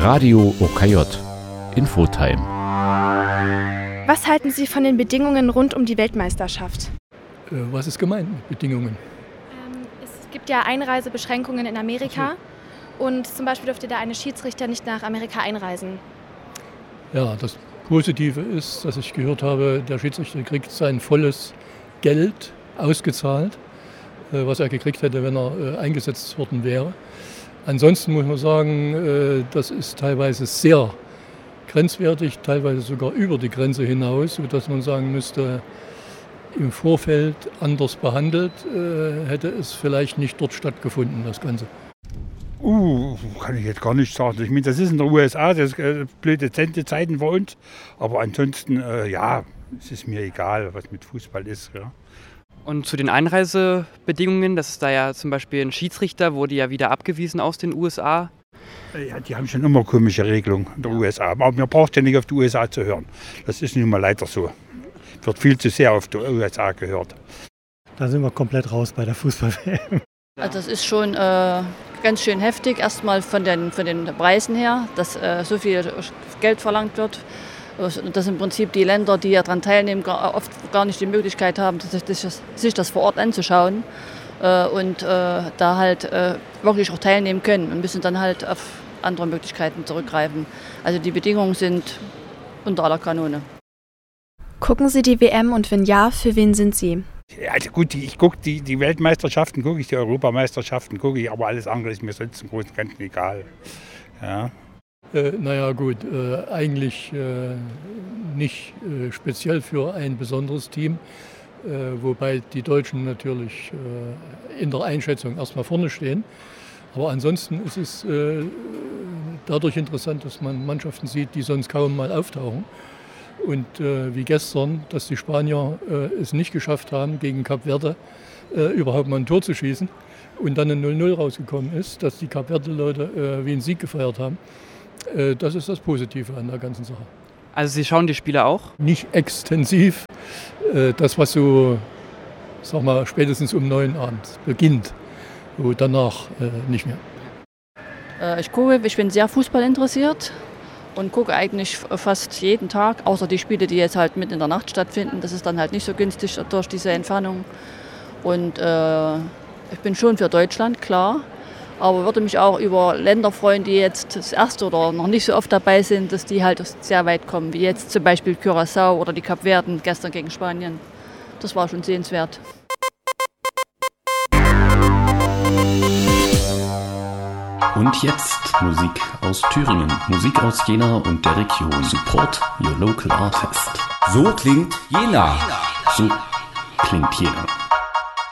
Radio OKJ Infotime. Was halten Sie von den Bedingungen rund um die Weltmeisterschaft? Was ist gemeint mit Bedingungen? Es gibt ja Einreisebeschränkungen in Amerika und zum Beispiel dürfte da eine Schiedsrichter nicht nach Amerika einreisen. Ja, das Positive ist, dass ich gehört habe, der Schiedsrichter kriegt sein volles Geld ausgezahlt, was er gekriegt hätte, wenn er eingesetzt worden wäre. Ansonsten muss man sagen, das ist teilweise sehr grenzwertig, teilweise sogar über die Grenze hinaus, sodass man sagen müsste, im Vorfeld anders behandelt, hätte es vielleicht nicht dort stattgefunden, das Ganze. Kann ich jetzt gar nicht sagen. Ich meine, das ist in der USA, das ist blöde Sendezeiten für uns. Aber ansonsten, es ist mir egal, was mit Fußball ist. Ja. Und zu den Einreisebedingungen, das ist da ja zum Beispiel ein Schiedsrichter, wurde ja wieder abgewiesen aus den USA. Ja, die haben schon immer komische Regelungen in den USA. Aber man braucht ja nicht auf die USA zu hören. Das ist nun mal leider so. Wird viel zu sehr auf die USA gehört. Da sind wir komplett raus bei der Fußball-WM. Also das ist schon ganz schön heftig. Erstmal von den Preisen her, dass so viel Geld verlangt wird. Dass im Prinzip die Länder, die ja daran teilnehmen, oft gar nicht die Möglichkeit haben, sich das vor Ort anzuschauen. Und da halt wirklich auch teilnehmen können und müssen dann halt auf andere Möglichkeiten zurückgreifen. Also die Bedingungen sind unter aller Kanone. Gucken Sie die WM und wenn ja, für wen sind Sie? Also gut, ich gucke die Weltmeisterschaften, gucke ich die Europameisterschaften, gucke ich, aber alles andere ist mir sonst im Großen und Ganzen egal. Ja. Eigentlich nicht speziell für ein besonderes Team, wobei die Deutschen natürlich in der Einschätzung erstmal vorne stehen. Aber ansonsten ist es dadurch interessant, dass man Mannschaften sieht, die sonst kaum mal auftauchen. Und wie gestern, dass die Spanier es nicht geschafft haben, gegen Kap Verde überhaupt mal ein Tor zu schießen und dann ein 0-0 rausgekommen ist, dass die Kap Verde-Leute wie einen Sieg gefeiert haben. Das ist das Positive an der ganzen Sache. Also Sie schauen die Spiele auch? Nicht extensiv. Das, was so, spätestens um 9 abends beginnt. Und danach nicht mehr. Ich bin sehr Fußball interessiert und gucke eigentlich fast jeden Tag, außer die Spiele, die jetzt halt mitten in der Nacht stattfinden. Das ist dann halt nicht so günstig durch diese Entfernung. Und ich bin schon für Deutschland, klar. Aber würde mich auch über Länder freuen, die jetzt das erste oder noch nicht so oft dabei sind, dass die halt sehr weit kommen. Wie jetzt zum Beispiel Curaçao oder die Kapverden gestern gegen Spanien. Das war schon sehenswert. Und jetzt Musik aus Thüringen, Musik aus Jena und der Region. Support your local artist. So klingt Jena. So klingt Jena.